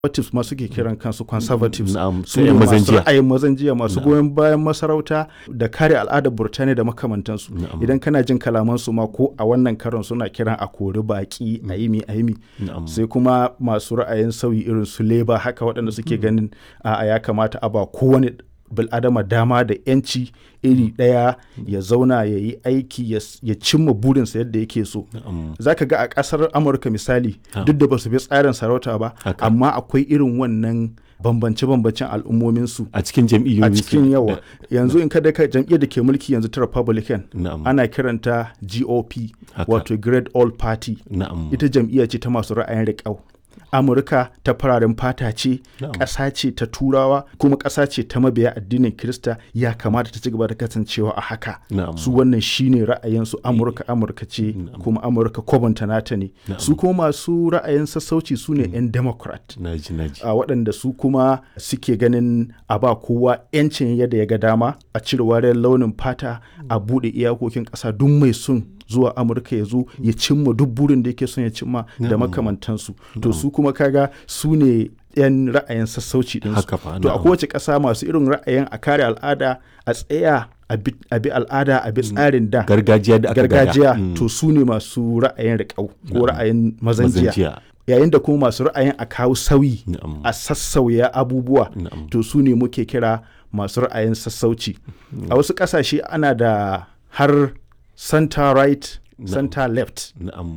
conservatives masu ke kiran kansu conservatives su ne masu ra'ayin mazan jiya masu goyon bayan masarauta da kare al'adar Burtaniya da makamantansu. Idan kana jin kalamansu ma ko a wannan karon suna kiran a kori baki a yimi. Sai kuma masu ra'ayin sauyi irin su Labour haka waɗanda suke ganin a ya kamata a ba kowane bil'adama dama da yanci iri ɗaya ya zauna ya yi aiki ya cimma burinsa yadda yake so. Za ka ga a ƙasar Amurka misali duk da ba su bi tsarin sarauta ba amma akwai irin wannan bambance-bambancen al'ummominsu a cikin jam'iyyoyi, a cikin yawa. Yanzu in kada ka jam'iyyar da ke mulki yanzu ta Republican ana kiranta GOP wato Great All Party. Ita jam'iyya ce ta masu ra'ayin riƙau. Amurka ta fararen fata ce, ƙasa ce ta Turawa, kuma ƙasa ce ta mabiya addinin Kirista, ya kamata ta ci gaba da kasancewa a haka. Su wannan shine ra'ayinsu. Amurka ce, kuma Amurka kwabanta nata ne. Su kuma masu ra'ayin sassauci su ne 'yan Democrat. Waɗanda su kuma suke ganin a ba kowa 'yancin yadda ya ga dama, a cire wariyar launin fata, a buɗe iyakokin ƙasa, duk mai son zuwa Amurka ya zo ya cimma duk burin da yake son ya cimma da makamantansu. To su kuma kaga su ne 'yan ra'ayin sassauci ɗinsu. To a kowace ƙasa masu irin ra'ayin a kare al'ada, a tsaya a bi al'ada, a bi tsarin da gargajiya, to su ne masu ra'ayin riƙau ko ra'ayin mazanjiya. Yayin da kuma masu ra'ayin a kawo sauyi, a sassauya abubuwa, to su ne muke kira masu ra'ayin sassauci. A wasu ƙasashe ana da har center right, center left.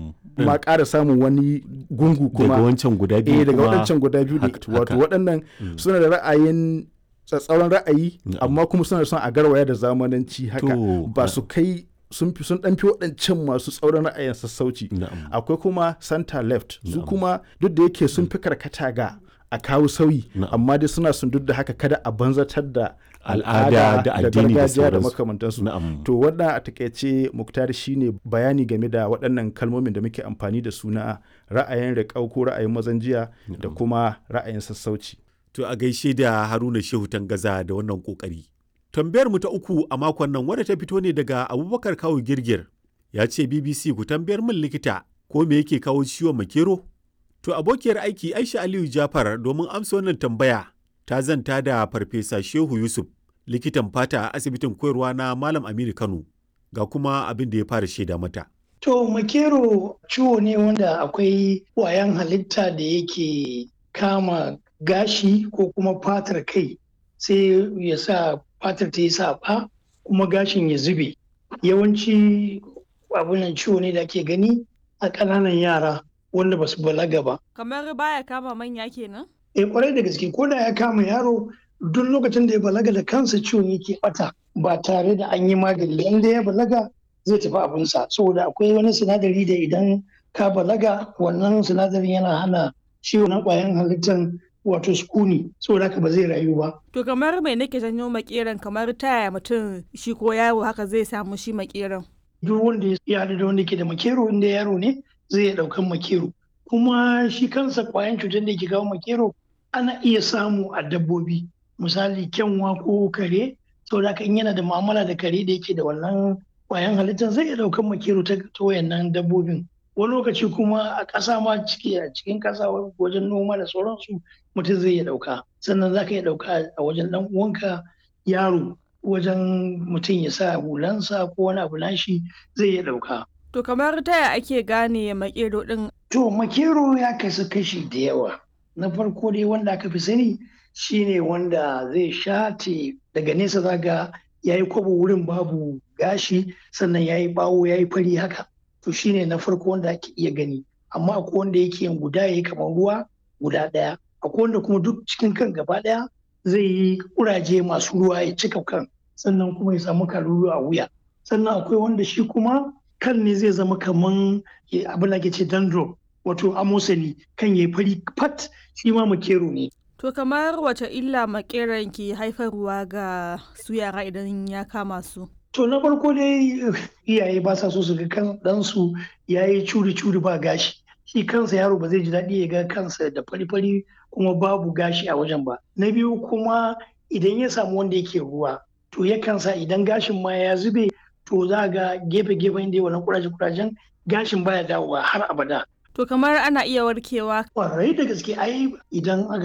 Ma ƙara samun wani gungu kuma daga wancan guda biyu, daga waɗancan guda biyu. Wato waɗannan suna da ra'ayin tsatsauran ra'ayi, amma kuma suna son a garwaya da zamananci haka, ba su kai sun ɗanfi waɗancan masu tsauran ra'ayin sassauci. Akwai kuma center left, su kuma duk da yake sun fi karkata ga a kawo sauyi, amma dai suna son duk da haka kada a banzatar da al'ada da gargajiya da makamantansu. To wannan a takaice Muktar shine bayani game da waɗannan kalmomin da muke amfani da su na ra'ayin riƙau ko ra'ayin mazan jiya da kuma ra'ayin sassauci. To a gaishe da Haruna Shehu Tangaza da wannan kokari. Tambayar mu ta uku a makon nan wadda ta fito ne daga Abubakar Kawu Girgir. Ya ce BBC ku tambayar min likita ko me yake kawo ciwon makero? To abokiyar aiki Aisha Aliyu Jafar domin amsa wannan tambaya ta zanta da Farfesa Shehu Yusuf, likitan fata a asibitin koyarwa na Malam Aminu Kano, ga kuma abin da ya fara shaida mata. To makero ciwo ne wanda akwai ƙwayan halitta da yake kama gashi ko kuma fatar kai, sai ya sa fatar ta yi saɓa kuma gashin ya zube. Yawanci abunan ciwo ne da ake gani a ƙananan yara wanda ba su balaga ba. Kamar baya kama manya kenan? Kwarai da gaske, ko da ya kama yaro duk lokacin da ya balaga da kansa ciwon yake bata ba tare da an yi magani. Inda ya balaga zai tafi abinsa, saboda akwai wani sinadari da idan ka balaga wannan sinadarin yana hana ciwon na ƙwayan halittar wato sukuni, saboda haka ba zai rayu ba. To kamar mai nake janyo makeran, kamar ta yaya mutum shi ko yaro haka zai samu shi makeran? Duk wanda ya haɗu da wanda ke da makero, inda yaro ne zai iya ɗaukan makero. Kuma shi kansa ƙwayan cutar da ke kawo makero ana iya samu a dabbobi, misali kyanwa ko kare, saboda haka in yana da mu'amala da kare da yake da wannan ƙwayan halittar zai iya ɗaukan makero ta wayannan dabbobin. Wani lokaci kuma a ƙasa ma a cikin ƙasa wajen noma da sauransu mutum zai iya ɗauka. Sannan za ka iya ɗauka a wajen ɗan uwanka yaro, wajen mutum ya sa hulansa ko wani abu nashi zai iya ɗauka. To kamar ta yaya ake gane makero ɗin? To makero ya kasu kashi da yawa. Na farko dai wanda aka fi sani shine wanda zai shate daga nesa, zaga ya yi kwabo wurin babu gashi, sannan ya yi bawo ya yi fari haka. To shine na farko wanda ake iya gani. Amma akwai wanda yake yin guda ya yi kamar ruwa guda ɗaya. Akwai wanda kuma duk cikin kan gaba ɗaya zai yi kuraje masu ruwa ya cika kan, sannan kuma ya samu kalulu a wuya. Sannan akwai wanda shi kuma kan ne zai zama kaman abin da ake ce dandruff, wato amosani, kan ya fari fat, shi ma makero ne. To kamar wace illa makeran ke haifarwa ga su yara idan ya kama su? To na farko dai iyaye ba sa so su ga kan ɗansu ya yi curi-curi ba gashi. Shi kansa yaro ba zai ji daɗi ya ga kansa da fari-fari kuma babu gashi a wajen ba. Na biyu kuma idan ya samu wanda yake ruwa, to yakan sa idan gashin ma ya zube, to za ga gefe-gefen da wannan kuraje-kurajen gashin baya dawowa har abada. To kamar ana iya warkewa. Kwarai da gaske ai idan aka